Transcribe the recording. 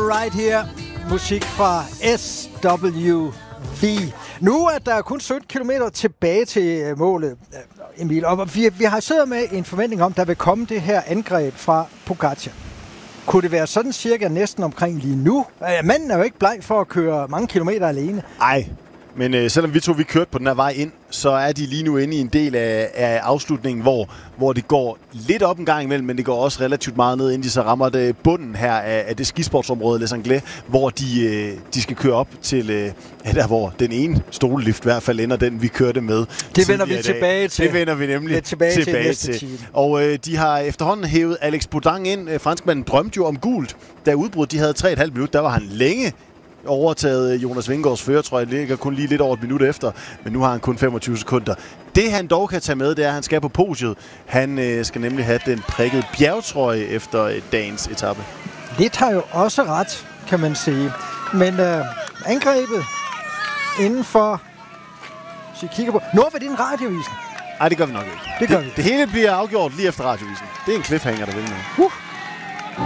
Right Here. Musik fra SWV. Nu er der kun 17 kilometer tilbage til målet, Emil. Og vi har siddet med en forventning om, der vil komme det her angreb fra Pogačar. Kunne det være sådan cirka næsten omkring lige nu? Manden er jo ikke bleg for at køre mange kilometer alene. Nej, men selvom vi kørte på den her vej ind, så er de lige nu inde i en del af afslutningen, hvor det går lidt op en gang imellem, men det går også relativt meget ned, inden de så rammer det bunden her af det skisportsområde, Les Anglais, hvor de skal køre op til der, hvor den ene stolelift i hvert fald ender, den vi kørte med. Det vender vi tilbage til. Det vender vi nemlig tilbage til. Og de har efterhånden hævet Alex Bodin ind. Franskmanden drømte jo om gult, da udbruddet de havde 3,5 minutter. Der var han længe overtaget Jonas Vingegaards førertrøje, ligger kun lige lidt over et minut efter, men nu har han kun 25 sekunder. Det han dog kan tage med, det er, at han skal på podiet. Han skal nemlig have den prikkede bjergtrøje efter dagens etape. Lidt har jo også ret, kan man sige. Men angrebet indenfor, så jeg kigger på, når vi den radiovisen? Nej, det gør vi nok ikke. Det gør vi. Det hele bliver afgjort lige efter radiovisen. Det er en cliffhanger, der vil nu.